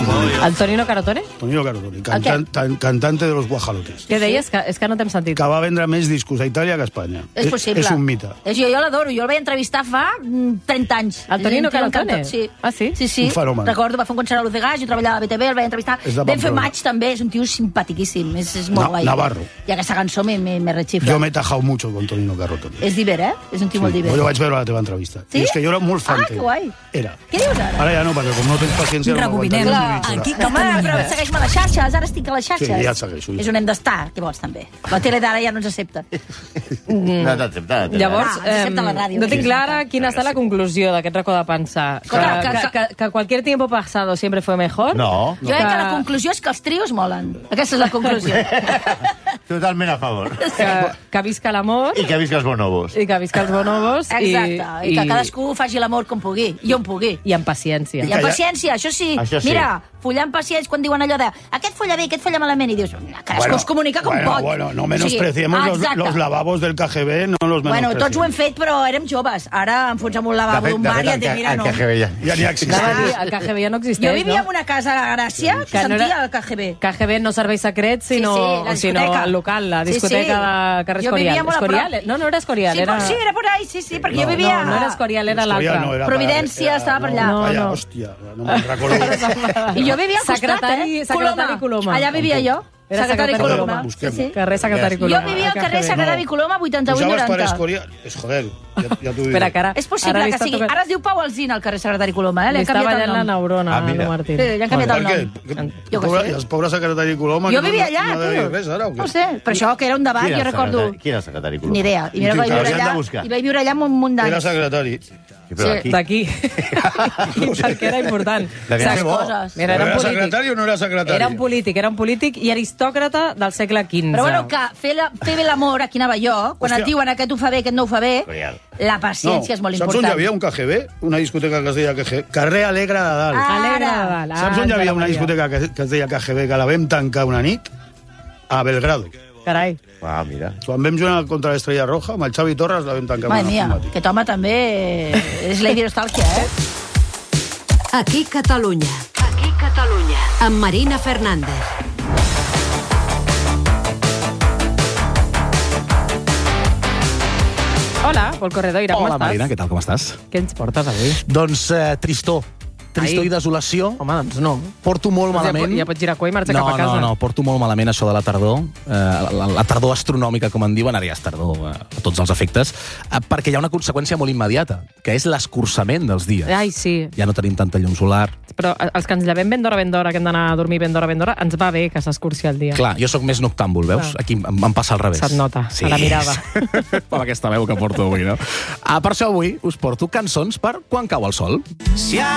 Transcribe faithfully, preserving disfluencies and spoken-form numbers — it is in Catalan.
El Tonino Carotone? Tonino Carotone, cantant, tan, cantante de los guajalotes. Què deies? Que, és que no t'hem sentit. Que va vendre més discos a Itàlia que a Espanya. És possible. És un mite. És, jo jo l'adoro, jo el vaig entrevistar fa trenta anys. El Tonino Carotone? Sí. Ah, sí? Sí, sí. Un fenomen. Recordo, va fer un concert a Luz de Gas, jo treballava a B T V, el vaig entrevistar. Vam fer maig també, és un tio simpatiquíssim, és, és molt Na, guai. Navarro. I aquesta cançó me, me, me rechifla. Jo m'he tajat mucho con Tonino Carotone. És diver, eh? És un tio Sí. molt diver. Jo vaig veure la teva entrevista. Sí? I és que jo era molt fan Ah, teu. que guai. Era. Què dius ara? Ara ja no, perquè com no tens paciència... Rebobinem. No Aquí No, home, però segueix-me a les xarxes, ara estic a les xarxes. Sí, ja et segueixo, ja. És on hem d'estar, què vols, també? La tele d'ara ja no ens accepta. No t'accepta. Llavors, Ah, ens accepta la ràdio. no tinc Sí. clara quina ha estat la conclusió d'aquest racó de pensar. Que, Clar, que- que, que, que cualquier tiempo pasado siempre fue mejor. No. Jo crec que la conclusió és que els trios molen. Aquesta és la conclusió. Totalment a favor. Que, que visca l'amor I que visca els bonobos. i que visca els bonobos. Exacte, i, i que cadascú faci l'amor com pugui, i on pugui. I amb paciència. I amb paciència, això sí. Això sí. Mira, follar amb paciència quan diuen allò de aquest folla bé, aquest folla malament, i dius, cadascú Bueno, es comunica com bueno, pot. Bueno, no menospreciemos los, exacte. los lavabos del K G B, no los Bueno, menospreciemos. tots ho hem fet, però érem joves. Ara enfonsem un lavabo d'un bar i et dic, mira, no. El K G B ja. Ja n'hi ha Anava a dir, existit. el K G B ja no existeix, Jo vivia no? en una casa a Gràcia que Que no sentia era- el K G B. K G B no serveis secrets, sinó, Sí, sí, la sinó discoteca. el local, la Sí, discoteca sí. de carrer Jo vivia Escorial. molt a prop. Escorial? No, no era Escorial, Sí, era... però sí, era por ahí, sí, sí, perquè No, jo vivia... No, no era Escorial, era Escorial l'altre. no, era Providència para- estava per allà. No, Vaya, no. hòstia, no me'n recordo. I jo vivia al costat, Secretari- eh? secretari Coloma. Allà vivia jo. Era Secretari secretari Coloma. Coloma. Busquem-ho. Sí, sí. Carrer Secretari Jo Coloma. Jo vivia al K G B. carrer Secretari Coloma vuitanta-vuit Pujaves per noranta. Escorial... És joder, ja, ja t'ho dic. Espera, que ara... És possible ara li que està sigui. tocant- Ara es diu Pau Alsina, al carrer Secretari Coloma, eh? Li Li han està canviat el ballant la nom. neurona, Ah, mira. Anu Martín. Sí, li han canviat el Per què? nom. Jo Pobre- què I sé. el pobre secretari Coloma... Jo que vivia no- allà, no ha de dir tio. res, ara, o què? No sé, però això, que era un debat, Qui era jo el recordo... secretari- Qui era el secretari Coloma? Ni idea. I mira, I vaig tu, viure hauríem de allà, buscar. i vaig viure allà amb un munt Era d'anys. secretari. Sí, però d'aquí. D'aquí. I perquè era important. Devia ser Saps? bo. Coses. Mira, era un Era polític. secretari o no era secretari? Era un polític, era un polític i aristòcrata del segle quinze. Però bueno, que fer, la, fer bé l'amor, aquí anava jo, quan Hòstia. et diuen aquest ho fa bé, aquest no ho fa bé, Escorial. la paciència és molt saps on important. hi havia un K G B? Una discoteca que es deia K G B. Carrer Alegre de Dalt. Ah, Alegre de Ara. dalt. Saps on hi Ah, havia de la una Maria. discoteca que, que es deia K G B, que la vam tancar una nit? A Belgrado. Carai. Ah, mira. Quan vam jugar contra l'Estrella Roja, amb el Xavi Torres la vam tancar Madre una mia, matí. aquest home també és Lady Nostàlgia, eh? Aquí Catalunya. Aquí Catalunya. Amb Marina Fernández. Hola, Pol Corredoira, com Hola, estàs? Marina, què tal, com estàs? Què ens portes avui? Doncs eh, tristor. Tristor Ai. i desolació. Home, doncs no. Porto molt Doncs ja malament. po- ja pots girar cua i marxar no, cap a casa. No, no, porto molt malament això de la tardor. Eh, la, la tardor astronòmica, com en diuen, ara ja és tardor eh, a tots els efectes, eh, perquè hi ha una conseqüència molt immediata, que és l'escurçament dels dies. Ai, sí. Ja no tenim tanta llum solar. Però els que ens llevem ben d'hora, ben d'hora, que hem d'anar a dormir ben d'hora, ben d'hora, ens va bé que s'escurci el dia. Clar, jo sóc més noctàmbul, veus? Clar. Aquí em, em passa al revés. Se't nota, a la mirada. Per aquesta veu que porto avui, no? Ah, per això avui us porto cançons per quan cau el sol. Si